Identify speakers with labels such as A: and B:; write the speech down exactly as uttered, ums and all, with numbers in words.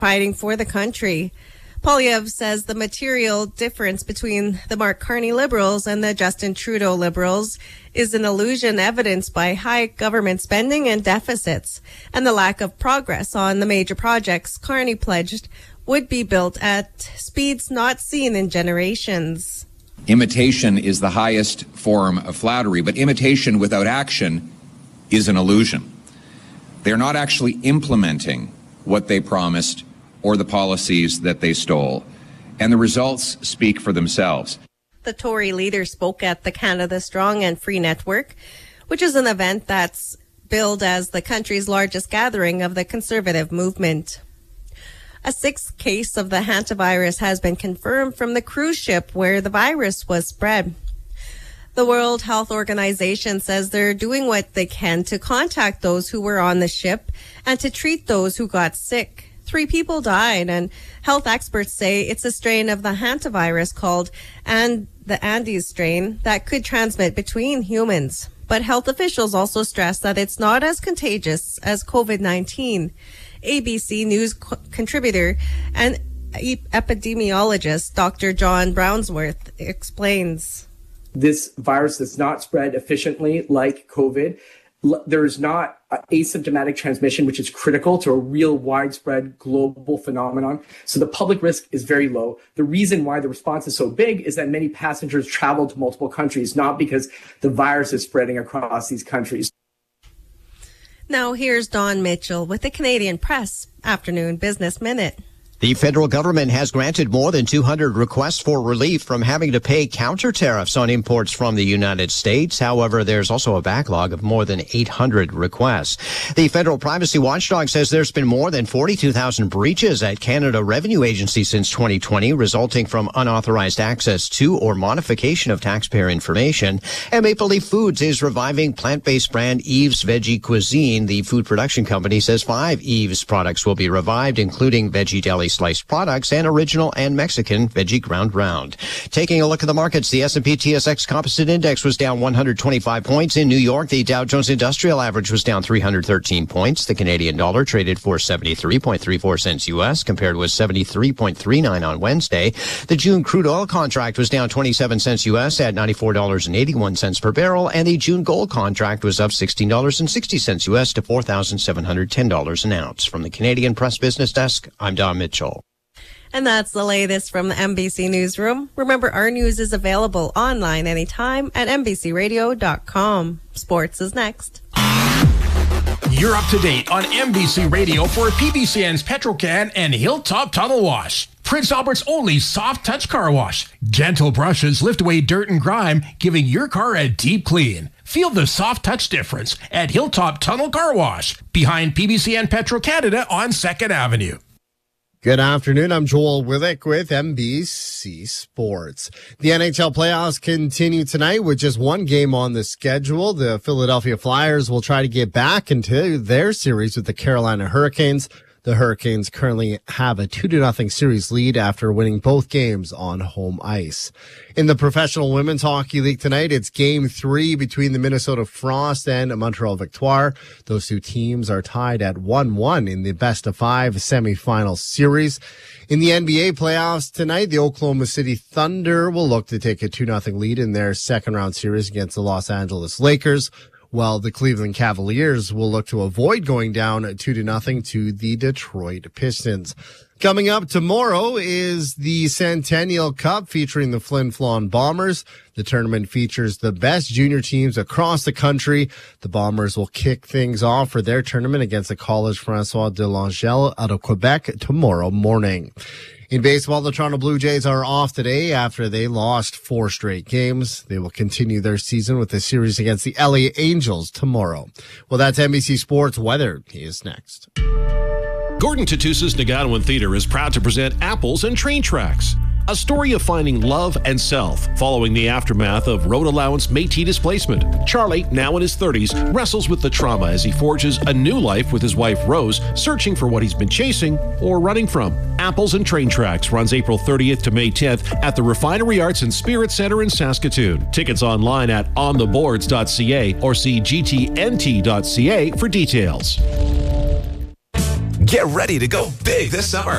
A: fighting for the country. Poilievre says the material difference between the Mark Carney Liberals and the Justin Trudeau Liberals is an illusion evidenced by high government spending and deficits, and the lack of progress on the major projects Carney pledged would be built at speeds not seen in generations.
B: Imitation is the highest form of flattery, but imitation without action is an illusion. They're not actually implementing what they promised or the policies that they stole, and the results speak for themselves.
A: The Tory leader spoke at the Canada Strong and Free Network, which is an event that's billed as the country's largest gathering of the Conservative movement. A sixth case of the hantavirus has been confirmed from the cruise ship where the virus was spread. The World Health Organization says they're doing what they can to contact those who were on the ship and to treat those who got sick. Three people died, and health experts say it's a strain of the hantavirus called and the Andes strain that could transmit between humans. But health officials also stress that it's not as contagious as COVID nineteen. A B C News co- contributor and e- epidemiologist Doctor John Brownsworth explains.
C: This virus does not spread efficiently like COVID. There's not asymptomatic transmission, which is critical to a real widespread global phenomenon. So the public risk is very low. The reason why the response is so big is that many passengers travel to multiple countries, not because the virus is spreading across these countries.
A: Now here's Don Mitchell with the Canadian Press Afternoon Business Minute.
D: The federal government has granted more than two hundred requests for relief from having to pay counter tariffs on imports from the United States. However, there's also a backlog of more than eight hundred requests. The federal privacy watchdog says there's been more than forty-two thousand breaches at Canada Revenue Agency since twenty twenty, resulting from unauthorized access to or modification of taxpayer information. And Maple Leaf Foods is reviving plant-based brand Eve's Veggie Cuisine. The food production company says five Eve's products will be revived, including Veggie Deli sliced products and original and Mexican veggie ground round. Taking a look at the markets, the S and P T S X Composite Index was down one hundred twenty-five points. In New York, the Dow Jones Industrial Average was down three hundred thirteen points. The Canadian dollar traded for seventy-three point three four cents U S, compared with seventy-three point three nine on Wednesday. The June crude oil contract was down twenty-seven cents U S at ninety-four dollars and eighty-one cents per barrel, and the June gold contract was up sixteen dollars and sixty cents U S to four thousand seven hundred ten dollars an ounce. From the Canadian Press Business Desk, I'm Don Mitchell.
A: And that's the latest from the N B C Newsroom. Remember, our news is available online anytime at N B C radio dot com. Sports is next.
E: You're up to date on N B C Radio for P B C N's Petrocan and Hilltop Tunnel Wash. Prince Albert's only soft touch car wash. Gentle brushes lift away dirt and grime, giving your car a deep clean. Feel the soft touch difference at Hilltop Tunnel Car Wash, behind P B C N Petro Canada on second Avenue.
F: Good afternoon. I'm Joel Willick with N B C Sports. The N H L playoffs continue tonight with just one game on the schedule. The Philadelphia Flyers will try to get back into their series with the Carolina Hurricanes. The Hurricanes currently have a two to nothing series lead after winning both games on home ice. In the Professional Women's Hockey League tonight, it's game three between the Minnesota Frost and Montreal Victoire. Those two teams are tied at one one in the best of five semifinal series. In the N B A playoffs tonight, the Oklahoma City Thunder will look to take a two nothing lead in their second round series against the Los Angeles Lakers, while the Cleveland Cavaliers will look to avoid going down two to nothing to the Detroit Pistons. Coming up tomorrow is the Centennial Cup featuring the Flin Flon Bombers. The tournament features the best junior teams across the country. The Bombers will kick things off for their tournament against the College Francois de l'Angele out of Quebec tomorrow morning. In baseball, the Toronto Blue Jays are off today after they lost four straight games. They will continue their season with a series against the L A Angels tomorrow. Well, that's N B C Sports. Weather is next.
G: Gordon Tatusa's Nagatawan Theater is proud to present Apples and Train Tracks, a story of finding love and self following the aftermath of road allowance Métis displacement. Charlie, now in his thirties, wrestles with the trauma as he forges a new life with his wife Rose, searching for what he's been chasing or running from. Apples and Train Tracks runs April thirtieth to May tenth at the Refinery Arts and Spirit Center in Saskatoon. Tickets online at on the boards dot c a or see g t n t dot c a for details.
H: Get ready to go big this summer.